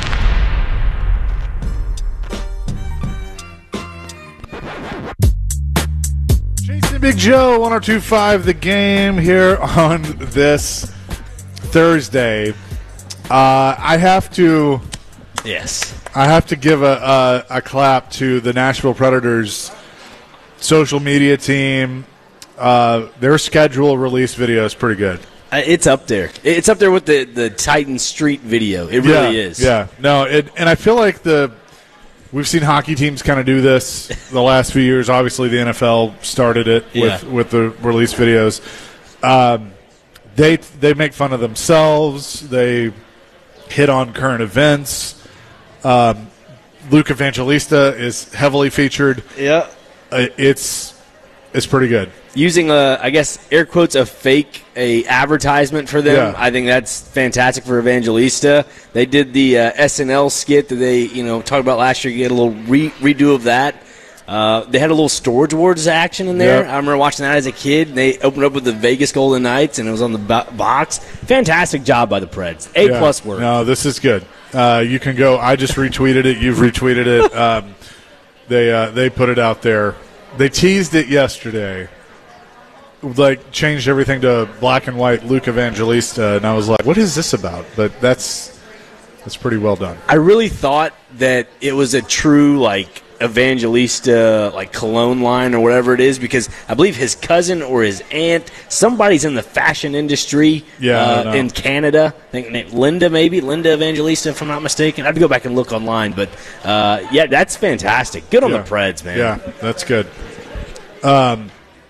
Chase and Big Joe, one oh two point five The Game here on this Thursday. Uh, I have to... Yes. I have to give a, a, a clap to the Nashville Predators social media team. Uh, their schedule release video is pretty good. Uh, It's up there. It's up there with the, the Titan Street video. It really yeah, is. Yeah. No, it, and I feel like the we've seen hockey teams kind of do this the last few years. Obviously, the N F L started it with, Yeah. with the release videos. Um, they they make fun of themselves. They hit on current events. Um, Luke Evangelista is heavily featured. Yeah. Uh, it's it's pretty good. Using, a, I guess, air quotes, a fake a advertisement for them. Yeah. I think that's fantastic for Evangelista. They did the uh, S N L skit that they, you know, talked about last year. You get a little re- redo of that. Uh, they had a little Storage Wars action in there. Yep. I remember watching that as a kid. They opened up with the Vegas Golden Knights, and it was on the bo- box. Fantastic job by the Preds. A Yeah. plus work. No, this is good. Uh, you can go. I just retweeted it. You've retweeted it. Um, they uh, they put it out there. They teased it yesterday. Like changed everything to black and white Luke Evangelista, and I was like, "What is this about?" But that's that's pretty well done. I really thought that it was a true, like, Evangelista, like, cologne line or whatever it is, because I believe his cousin or his aunt, somebody's in the fashion industry Yeah, I uh, know. in Canada. I think named Linda, maybe. Linda Evangelista, if I'm not mistaken. I have to go back and look online. But, uh, yeah, that's fantastic. Good on Yeah. the Preds, man. Yeah, that's good. Um,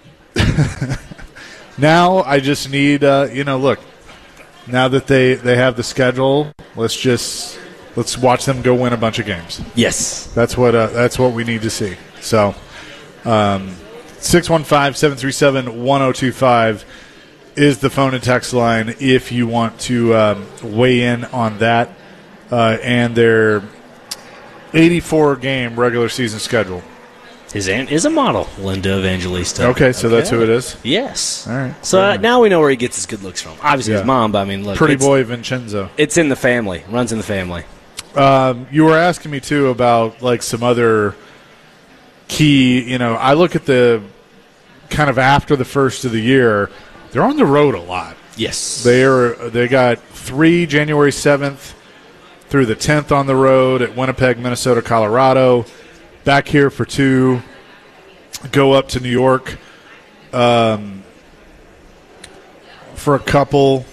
now I just need, uh, you know, look. Now that they, they have the schedule, let's just let's watch them go win a bunch of games. Yes, that's what uh, that's what we need to see. So, um, six one five, seven three seven, one oh two five is the phone and text line if you want to um, weigh in on that uh, and their eighty-four game regular season schedule. His aunt is a model, Linda Evangelista. Okay, so that's who it is? Yes. All right. So uh, now we know where he gets his good looks from. Obviously Yeah. his mom, but I mean, look. Pretty it's- boy Vincenzo. It's in the family. Runs in the family. Um, you were asking me, too, about, like, some other key, you know, I look at the kind of after the first of the year, they're on the road a lot. Yes. They're, they got three January seventh through the tenth on the road at Winnipeg, Minnesota, Colorado. Back here for two. Go up to New York um, for a couple.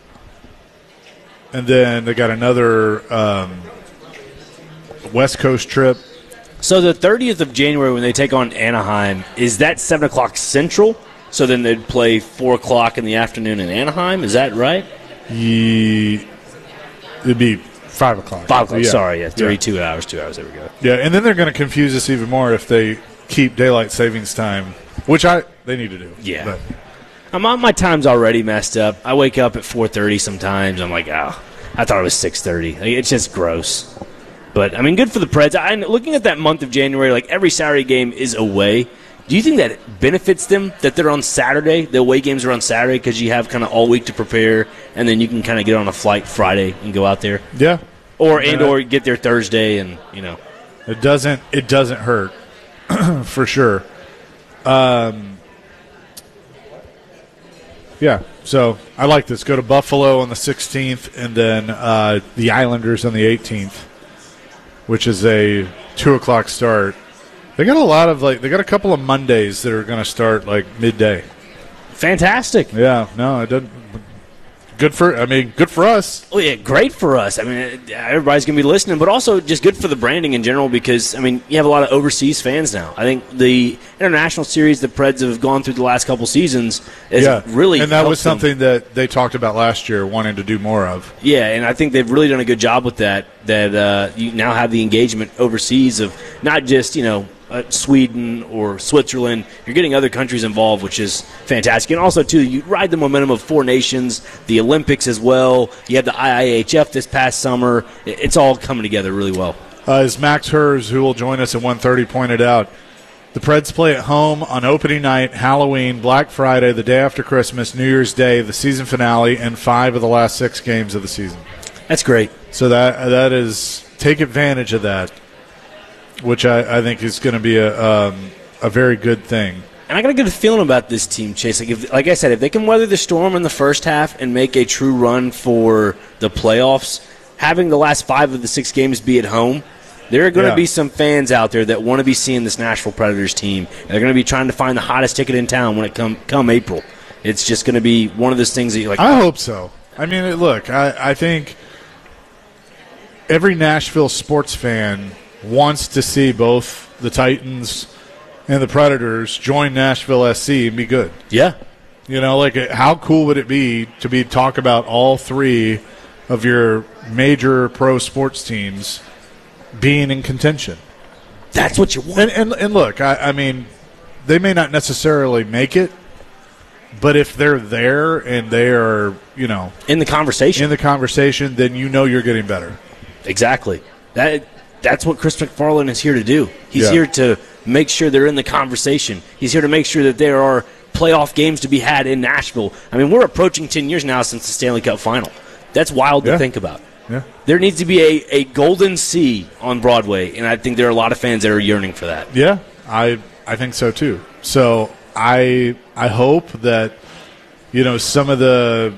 And then they got another um, West Coast trip. So the thirtieth of January when they take on Anaheim, is that seven o'clock Central? So then they'd play four o'clock in the afternoon in Anaheim? Is that right? Ye, it'd be five o'clock. Five o'clock, Yeah. sorry. Yeah, thirty-two hours, two hours. There we go. Yeah, and then they're going to confuse us even more if they keep daylight savings time, which I they need to do. Yeah. But, I'm on, my time's already messed up. I wake up at four thirty sometimes. I'm like, oh, I thought it was six thirty. Like, it's just gross. But, I mean, good for the Preds. I, looking at that month of January, like every Saturday game is away. Do you think that it benefits them that they're on Saturday? The away games are on Saturday because you have kind of all week to prepare, and then you can kind of get on a flight Friday and go out there? Yeah. Or Yeah. and or get there Thursday and, you know. It doesn't it doesn't hurt for sure. Um, yeah, so I like this. Go to Buffalo on the sixteenth, and then uh, the Islanders on the eighteenth, which is a two o'clock start. They got a lot of like they got a couple of Mondays that are going to start like midday. Fantastic. Yeah, no, it doesn't. Good for I mean, good for us. Oh, yeah, great for us. I mean, everybody's going to be listening, but also just good for the branding in general because, I mean, you have a lot of overseas fans now. I think the international series the Preds have gone through the last couple seasons is Yeah, really and that was helped them. something that they talked about last year, wanting to do more of. Yeah, and I think they've really done a good job with that, that uh, you now have the engagement overseas of not just, you know, uh, Sweden or Switzerland. You're getting other countries involved, which is fantastic. And also, too, you ride the momentum of four nations, the Olympics as well. You had the I I H F this past summer. It's all coming together really well. Uh, as Max Hers, who will join us at one thirty, pointed out, The Preds play at home on opening night, Halloween, Black Friday, the day after Christmas, New Year's Day, the season finale, and five of the last six games of the season. That's great. So that that is take advantage of that, which I, I think is going to be a um, a very good thing. And I got a good feeling about this team, Chase. Like, if, like I said, if they can weather the storm in the first half and make a true run for the playoffs, having the last five of the six games be at home, there are going to Yeah. be some fans out there that want to be seeing this Nashville Predators team. They're going to be trying to find the hottest ticket in town when it come come April. It's just going to be one of those things that you're like. I hope so. I mean, look, I, I think every Nashville sports fan wants to see both the Titans and the Predators join Nashville S C and be good. Yeah. You know, like, how cool would it be to be talk about all three of your major pro sports teams being in contention? That's what you want. And, and, and look, I, I mean, they may not necessarily make it, but if they're there and they are, you know, in the conversation, in the conversation, then you know you're getting better. Exactly. That that's what Chris McFarland is here to do. He's Yeah. here to make sure they're in the conversation. He's here to make sure that there are playoff games to be had in Nashville. I mean, we're approaching ten years now since the Stanley Cup final. That's wild Yeah. to think about. Yeah. There needs to be a, a golden sea on Broadway, and I think there are a lot of fans that are yearning for that. Yeah, I I think so too. So I I hope that, you know, some of the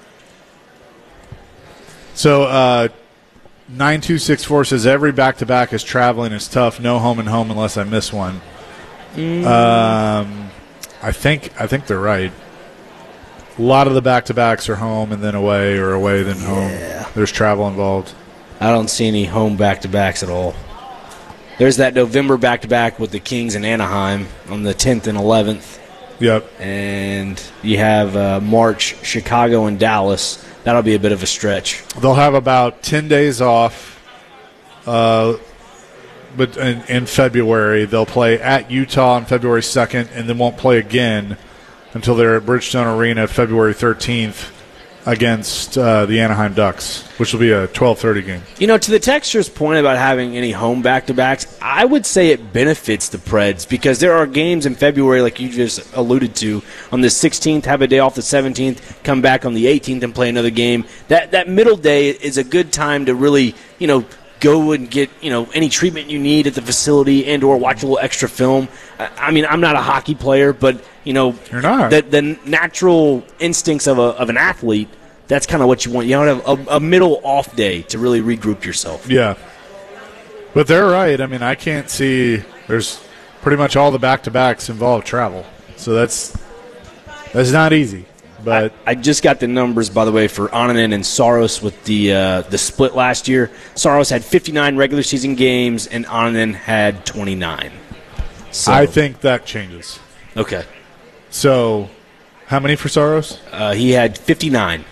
so uh, nine two six four says every back to back is traveling is tough. No home and home unless I miss one. Mm. Um, I think I think they're right. A lot of the back to backs are home and then away, or away then home. There's travel involved. I don't see any home back-to-backs at all. There's that November back-to-back with the Kings and Anaheim on the tenth and eleventh. Yep. And you have uh, March, Chicago and Dallas. That'll be a bit of a stretch. They'll have about ten days off, uh, but in, in February they'll play at Utah on February second, and then won't play again until they're at Bridgestone Arena February thirteenth against uh, the Anaheim Ducks, which will be a twelve thirty game. You know, to the texture's point about having any home back-to-backs, I would say it benefits the Preds because there are games in February, like you just alluded to, on the sixteenth, have a day off the seventeenth, come back on the eighteenth and play another game. That that middle day is a good time to really, you know, go and get, you know, any treatment you need at the facility and or watch a little extra film. I, I mean, I'm not a hockey player, but, you know, You're not. The, the natural instincts of, a, of an athlete, that's kind of what you want. You want to have a, a middle off day to really regroup yourself. Yeah. But they're right. I mean, I can't see – there's pretty much all the back-to-backs involve travel. So that's that's not easy. But I, I just got the numbers, by the way, for Ananen and Saros with the uh, the split last year. Saros had fifty-nine regular season games, and Ananen had twenty-nine. So, I think that changes. Okay. So how many for Saros? Uh, he had fifty-nine.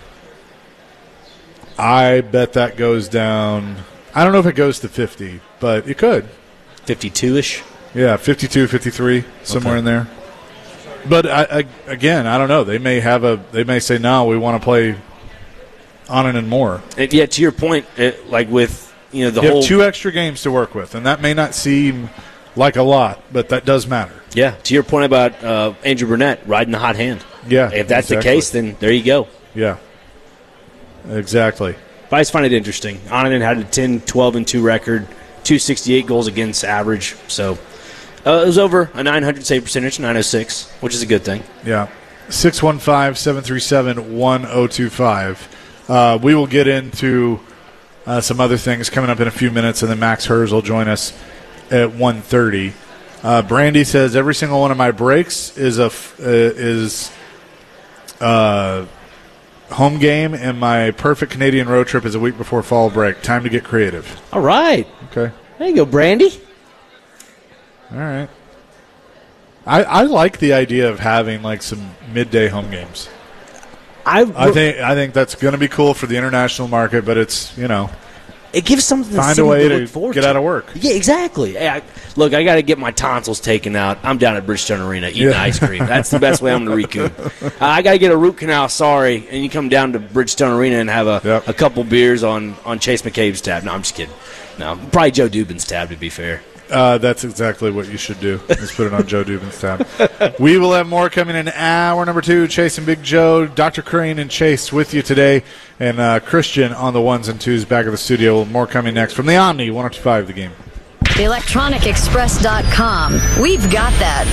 I bet that goes down. I don't know if it goes to fifty, but it could. fifty-two-ish? Yeah, fifty-two, fifty-three, somewhere Okay. in there. But I, I, again, I don't know. They may have a. They may say no. We want to play on it and more. And yeah, to your point, it, like with you know the you whole have two extra games to work with, and that may not seem like a lot, but that does matter. yeah, to your point about uh, Andrew Burnett riding the hot hand. Yeah, if that's exactly. the case, then there you go. Yeah, exactly. But I just find it interesting. Ananen had a ten, twelve, and two record, two sixty-eight goals against average. So uh, it was over a nine hundred save percentage, nine oh six, which is a good thing. Yeah, six one five, seven three seven, one oh two five. Uh, we will get into uh, some other things coming up in a few minutes, and then Max Herz will join us at one thirty. Uh, Brandy says every single one of my breaks is a f- uh, is uh, home game, and my perfect Canadian road trip is a week before fall break. Time to get creative. All right. Okay. There you go, Brandy. All right. I, I like the idea of having like some midday home games. I I think I think that's going to be cool for the international market, but it's, you know, It gives something find to a way look to forward get to. out of work. Yeah, exactly. Hey, I, look, I got to get my tonsils taken out. I'm down at Bridgestone Arena eating Yeah. ice cream. That's the best way I'm going to recoup. Uh, I got to get a root canal, sorry, and you come down to Bridgestone Arena and have a, Yep. a couple beers on, on Chase McCabe's tab. No, I'm just kidding. No, probably Joe Dubin's tab, to be fair. Uh, that's exactly what you should do. Let's put it on Joe Dubin's tab. We will have more coming in hour number two. Chase and Big Joe, Doctor Crane and Chase with you today, and uh, Christian on the ones and twos back of the studio. More coming next from the Omni one oh two point five The Game. electronic express dot com. We've got that.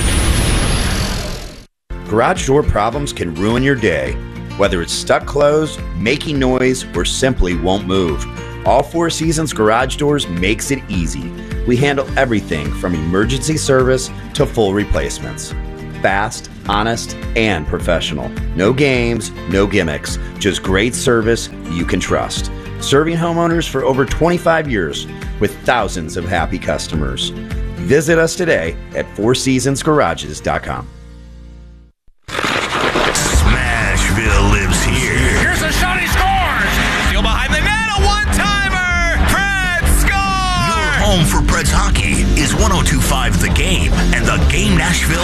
Garage door problems can ruin your day. Whether it's stuck closed, making noise, or simply won't move, All Four Seasons Garage Doors makes it easy. We handle everything from emergency service to full replacements. Fast, honest, and professional. No games, no gimmicks, just great service you can trust. Serving homeowners for over twenty-five years with thousands of happy customers. Visit us today at four seasons garages dot com. Smashville lives here. Here's a shot, he scores! Steal behind the net, a one-timer! Preds score! Your home for Preds hockey is one oh two point five The Game and the Game Nashville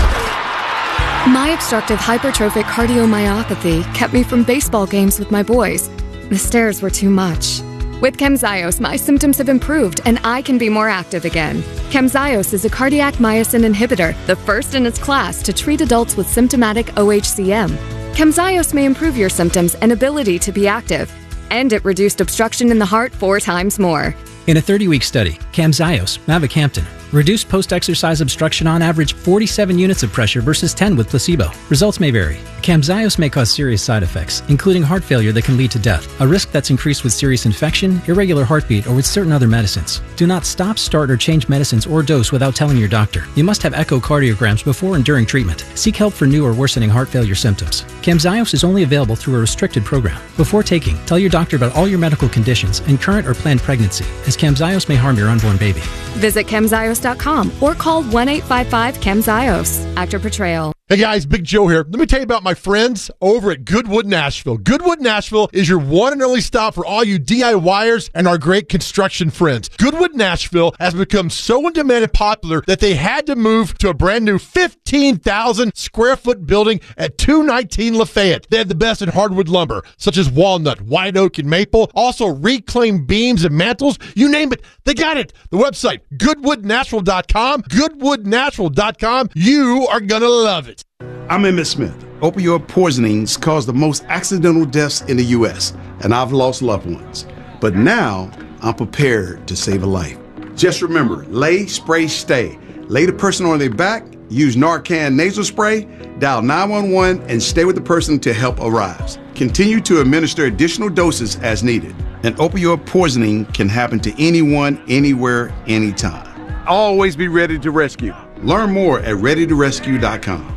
app. My obstructive hypertrophic cardiomyopathy kept me from baseball games with my boys. The stairs were too much. With Camzyos, my symptoms have improved and I can be more active again. Camzyos is a cardiac myosin inhibitor, the first in its class to treat adults with symptomatic O H C M. Camzyos may improve your symptoms and ability to be active, and it reduced obstruction in the heart four times more. In a thirty-week study, Camzyos, mavacamten, reduced post-exercise obstruction on average forty-seven units of pressure versus ten with placebo. Results may vary. Camzyos may cause serious side effects, including heart failure that can lead to death, a risk that's increased with serious infection, irregular heartbeat, or with certain other medicines. Do not stop, start, or change medicines or dose without telling your doctor. You must have echocardiograms before and during treatment. Seek help for new or worsening heart failure symptoms. Camzyos is only available through a restricted program. Before taking, tell your doctor about all your medical conditions and current or planned pregnancy, as Camzyos may harm your unborn baby. Visit camzyos dot com or call one eight five five camzyos. Actor portrayal. Hey guys, Big Joe here. Let me tell you about my friends over at Goodwood Nashville. Goodwood Nashville is your one and only stop for all you DIYers and our great construction friends. Goodwood Nashville has become so in demand and popular that they had to move to a brand new fifteen thousand square foot building at two nineteen Lafayette. They have the best in hardwood lumber, such as walnut, white oak, and maple. Also reclaimed beams and mantles. You name it, they got it. The website, goodwood natural dot com. goodwood natural dot com. You are going to love it. I'm Emmett Smith. Opioid poisonings cause the most accidental deaths in the U S, and I've lost loved ones. But now, I'm prepared to save a life. Just remember, lay, spray, stay. Lay the person on their back, use Narcan nasal spray, dial nine one one, and stay with the person until help arrives. Continue to administer additional doses as needed. And opioid poisoning can happen to anyone, anywhere, anytime. Always be ready to rescue. Learn more at ready to rescue dot com.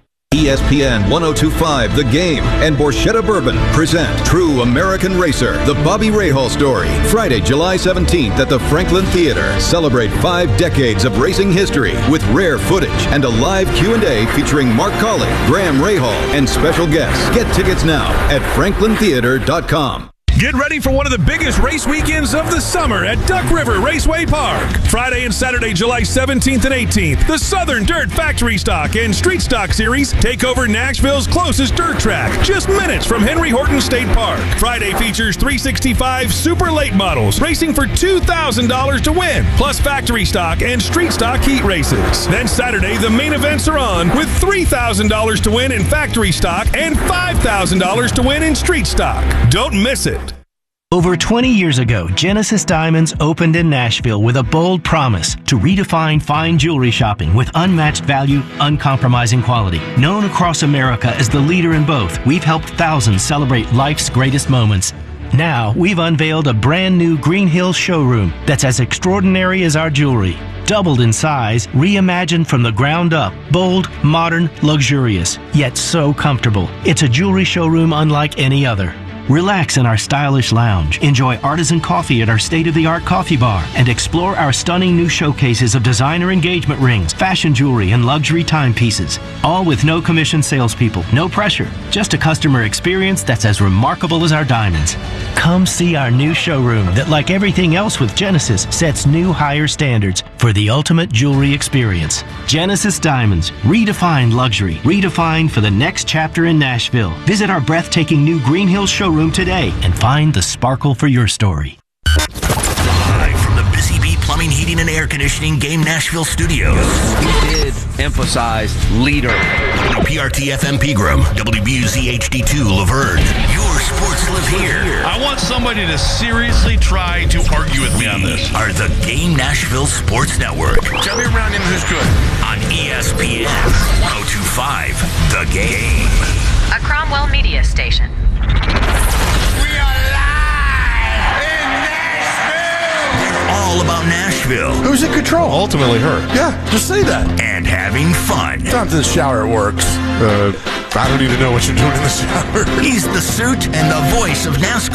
E S P N one oh two point five The Game and Borchetta Bourbon present True American Racer, the Bobby Rahal story. Friday, July seventeenth at the Franklin Theater. Celebrate five decades of racing history with rare footage and a live Q and A featuring Mark Colley, Graham Rahal, and special guests. Get tickets now at franklin theater dot com. Get ready for one of the biggest race weekends of the summer at Duck River Raceway Park. Friday and Saturday, July seventeenth and eighteenth, the Southern Dirt Factory Stock and Street Stock Series take over Nashville's closest dirt track, just minutes from Henry Horton State Park. Friday features three sixty-five Super Late models racing for two thousand dollars to win, plus factory stock and street stock heat races. Then Saturday, the main events are on with three thousand dollars to win in factory stock and five thousand dollars to win in street stock. Don't miss it. Over twenty years ago, Genesis Diamonds opened in Nashville with a bold promise to redefine fine jewelry shopping with unmatched value, uncompromising quality. Known across America as the leader in both, we've helped thousands celebrate life's greatest moments. Now, we've unveiled a brand new Green Hills showroom that's as extraordinary as our jewelry. Doubled in size, reimagined from the ground up, bold, modern, luxurious, yet so comfortable. It's a jewelry showroom unlike any other. Relax in our stylish lounge, enjoy artisan coffee at our state-of-the-art coffee bar, and explore our stunning new showcases of designer engagement rings, fashion jewelry, and luxury timepieces. All with no commission salespeople, no pressure, just a customer experience that's as remarkable as our diamonds. Come see our new showroom that, like everything else with Genesis, sets new higher standards for the ultimate jewelry experience. Genesis Diamonds, redefine luxury, redefined for the next chapter in Nashville. Visit our breathtaking new Green Hills showroom today and find the sparkle for your story. Live from the Busy Bee Plumbing Plumbing, Heating, and Air Conditioning Game Nashville Studios. He did emphasize leader. W P R T F M Pegram, W B U Z H D two Laverne. Your sports live here. I want somebody to seriously try to argue with me on this. Are the Game Nashville Sports Network. Tell me around him who's good. On E S P N one oh two point five, The Game. A Cromwell Media Station. All about Nashville. Who's in control? Ultimately her. Yeah, just say that. And having fun. Sometimes in the shower it works. Uh, I don't need to know what you're doing in the shower. He's the suit and the voice of NASCAR.